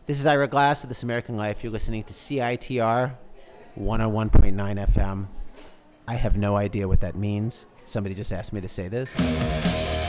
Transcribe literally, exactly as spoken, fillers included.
This is Ira Glass of This American Life. You're listening to C I T R one oh one point nine F M. I have no idea what that means. Somebody just asked me to say this.